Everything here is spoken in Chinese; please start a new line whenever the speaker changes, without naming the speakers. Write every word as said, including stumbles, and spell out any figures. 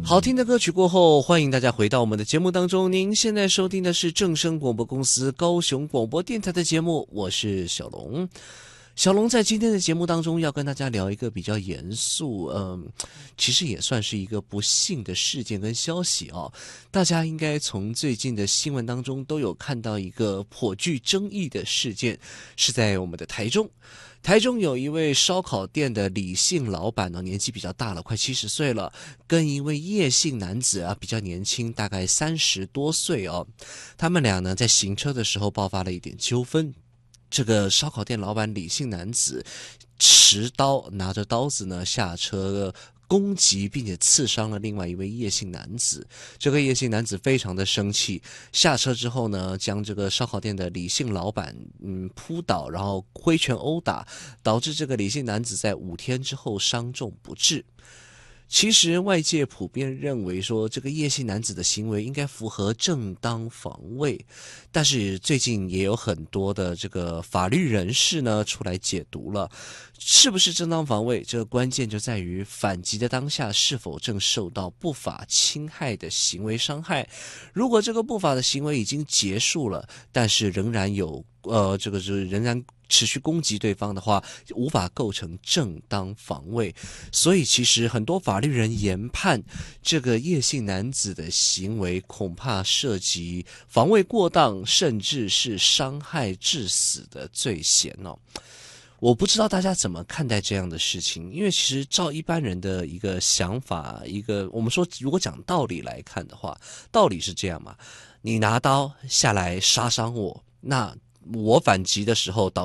好听的歌曲过后，欢迎大家回到我们的节目当中。您现在收听的是正声广播公司高雄广播电台的节目，我是小龙。小龙在今天的节目当中要跟大家聊一个比较严肃，嗯，其实也算是一个不幸的事件跟消息哦。大家应该从最近的新闻当中都有看到一个颇具争议的事件，是在我们的台中。台中有一位烧烤店的李姓老板呢，年纪比较大了，快七十岁了，跟一位叶姓男子啊比较年轻，大概三十多岁哦。他们俩呢在行车的时候爆发了一点纠纷。这个烧烤店老板李姓男子持刀拿着刀子呢下车攻击并且刺伤了另外一位叶姓男子。这个叶姓男子非常的生气，下车之后呢将这个烧烤店的李姓老板嗯扑倒，然后挥拳殴打，导致这个李姓男子在五天之后伤重不治。其实外界普遍认为说这个叶姓男子的行为应该符合正当防卫，但是最近也有很多的这个法律人士呢出来解读了，是不是正当防卫，这个关键就在于反击的当下是否正受到不法侵害的行为伤害。如果这个不法的行为已经结束了，但是仍然有呃这个就是仍然持续攻击对方的话，无法构成正当防卫。所以其实很多法律人研判，这个叶姓男子的行为恐怕涉及防卫过当，甚至是伤害致死的罪嫌哦。我不知道大家怎么看待这样的事情，因为其实照一般人的一个想法，一个我们说如果讲道理来看的话，道理是这样嘛，你拿刀下来杀伤我，那我反击的时候导